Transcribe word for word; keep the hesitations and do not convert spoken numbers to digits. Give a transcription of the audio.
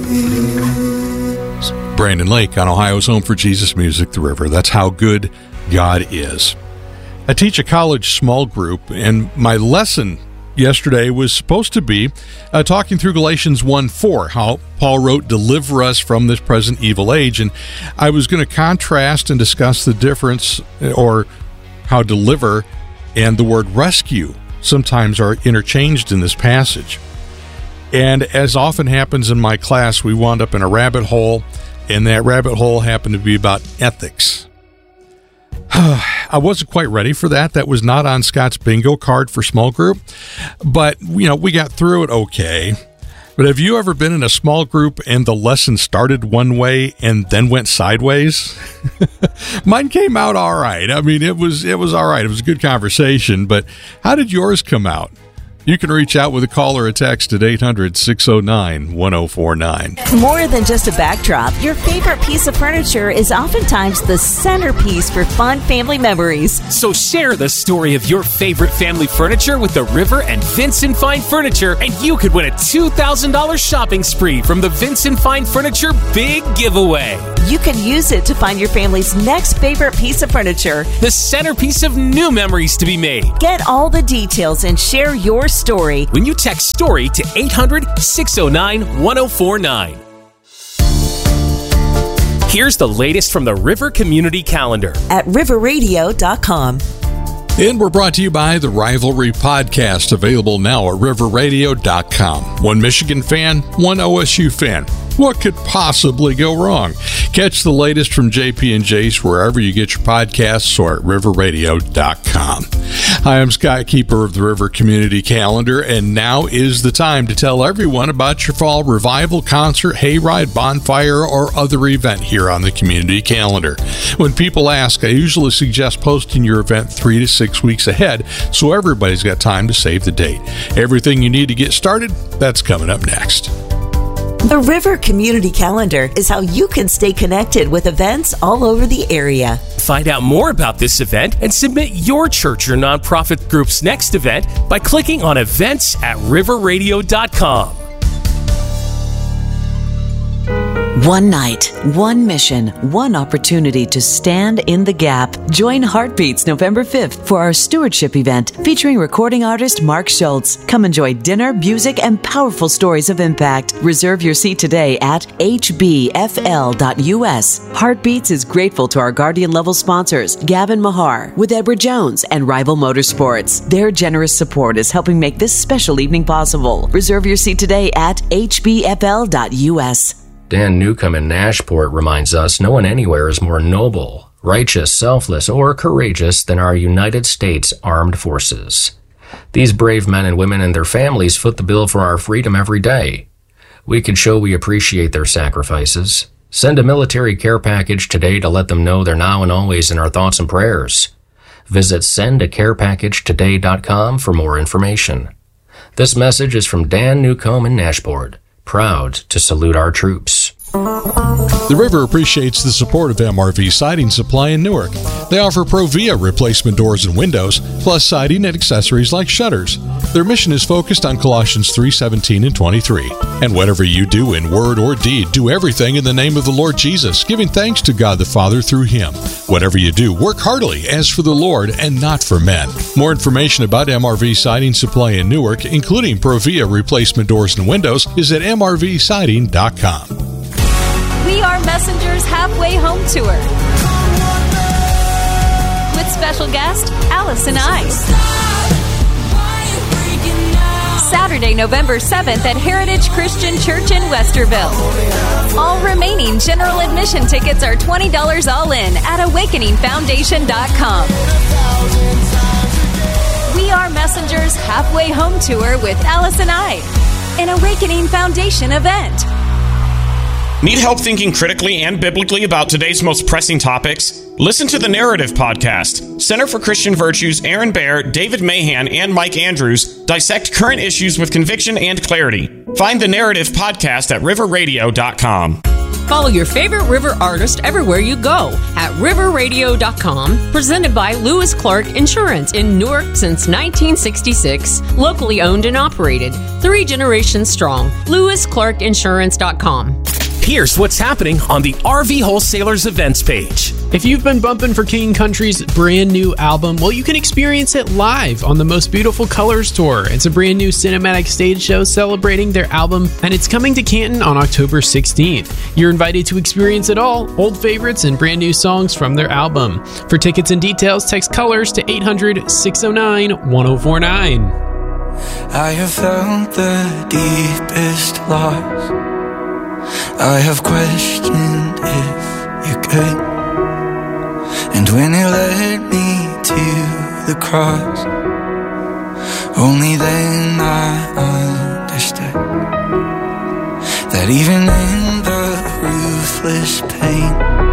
is. Brandon Lake on Ohio's Home for Jesus Music, The River. That's how good God is. I teach a college small group, and my lesson yesterday was supposed to be uh, talking through Galatians one four, how Paul wrote, "Deliver us from this present evil age." And I was going to contrast and discuss the difference, or how deliver and the word rescue sometimes are interchanged in this passage. And as often happens in my class, we wound up in a rabbit hole, and that rabbit hole happened to be about ethics. I wasn't quite ready for that. That was not on Scott's bingo card for small group. But, you know, we got through it okay. But have you ever been in a small group and the lesson started one way and then went sideways? Mine came out all right. I mean, it was it was all right. It was a good conversation. But how did yours come out? You can reach out with a call or a text at eight hundred, six oh nine, one oh four nine. More than just a backdrop, your favorite piece of furniture is oftentimes the centerpiece for fun family memories. So share the story of your favorite family furniture with the River and Vincent Fine Furniture, and you could win a two thousand dollars shopping spree from the Vincent Fine Furniture Big Giveaway. You can use it to find your family's next favorite piece of furniture, the centerpiece of new memories to be made. Get all the details and share your story when you text STORY to eight hundred, six oh nine, one oh four nine. Here's the latest from the River Community Calendar at river radio dot com. And we're brought to you by the Rivalry Podcast, available now at river radio dot com. One Michigan fan, one O S U fan. What could possibly go wrong? Catch the latest from J P and Jace wherever you get your podcasts or at river radio dot com. Hi, I'm Scott, keeper of the River Community Calendar, and now is the time to tell everyone about your fall revival, concert, hayride, bonfire, or other event here on the Community Calendar. When people ask, I usually suggest posting your event three to six weeks ahead so everybody's got time to save the date. Everything you need to get started, that's coming up next. The River Community Calendar is how you can stay connected with events all over the area. Find out more about this event and submit your church or nonprofit group's next event by clicking on events at river radio dot com. One night, one mission, one opportunity to stand in the gap. Join Heartbeats November fifth for our stewardship event featuring recording artist Mark Schultz. Come enjoy dinner, music, and powerful stories of impact. Reserve your seat today at h b f l dot u s. Heartbeats is grateful to our Guardian Level sponsors, Gavin Mahar with Edward Jones and Rival Motorsports. Their generous support is helping make this special evening possible. Reserve your seat today at h b f l dot u s. Dan Newcomb in Nashport reminds us no one anywhere is more noble, righteous, selfless, or courageous than our United States Armed Forces. These brave men and women and their families foot the bill for our freedom every day. We can show we appreciate their sacrifices. Send a military care package today to let them know they're now and always in our thoughts and prayers. Visit send a care package today dot com for more information. This message is from Dan Newcomb in Nashport. Proud to salute our troops. The River appreciates the support of M R V Siding Supply in Newark. They offer Provia replacement doors and windows, plus siding and accessories like shutters. Their mission is focused on Colossians three seventeen and twenty-three. And whatever you do in word or deed, do everything in the name of the Lord Jesus, giving thanks to God the Father through Him. Whatever you do, work heartily as for the Lord and not for men. More information about M R V Siding Supply in Newark, including Provia replacement doors and windows, is at m r v siding dot com. We Are Messengers Halfway Home Tour with special guest Allison I. Saturday, November seventh at Heritage Christian Church in Westerville. All remaining general admission tickets are twenty dollars all in at awakening foundation dot com. We Are Messengers Halfway Home Tour with Allison I, an Awakening Foundation event. Need help thinking critically and biblically about today's most pressing topics? Listen to the Narrative Podcast. Center for Christian Virtues' Aaron Baer, David Mahan, and Mike Andrews dissect current issues with conviction and clarity. Find the Narrative Podcast at river radio dot com. Follow your favorite River artist everywhere you go at river radio dot com. Presented by Lewis Clark Insurance in Newark since nineteen sixty-six. Locally owned and operated. Three generations strong. lewis clark insurance dot com. Here's what's happening on the R V Wholesalers events page. If you've been bumping for King Country's brand new album, well, you can experience it live on the Most Beautiful Colors Tour. It's a brand new cinematic stage show celebrating their album, and it's coming to Canton on October sixteenth. You're invited to experience it all, old favorites and brand new songs from their album. For tickets and details, text COLORS to eight hundred, six oh nine, one oh four nine. I have found the deepest loss. I have questioned if you're good. And when it led me to the cross, only then I understood that even in the ruthless pain,